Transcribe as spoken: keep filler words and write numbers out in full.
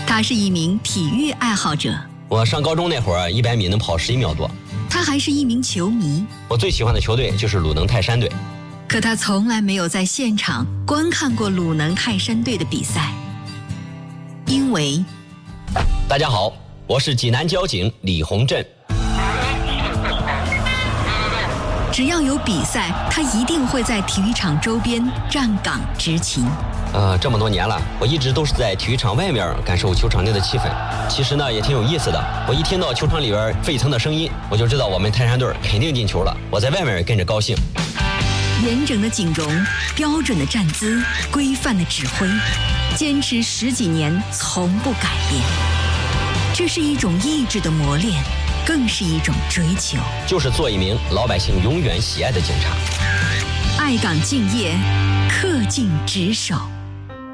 他是一名体育爱好者。 我上高中那会儿，一百米能跑十一秒多。 他还是一名球迷。 我最喜欢的球队就是鲁能泰山队。 可他从来没有在现场观看过鲁能泰山队的比赛，因为…… 大家好，我是济南交警李洪振。 只要有比赛，他一定会在体育场周边站岗执勤。 呃，这么多年了，我一直都是在体育场外面感受球场内的气氛。其实呢，也挺有意思的。我一听到球场里边沸腾的声音，我就知道我们泰山队肯定进球了。我在外面跟着高兴。 严整的景容，标准的站姿，规范的指挥，坚持十几年，从不改变。这是一种意志的磨练，更是一种追求。 就是做一名老百姓永远喜爱的警察。 爱岗敬业，恪尽职守。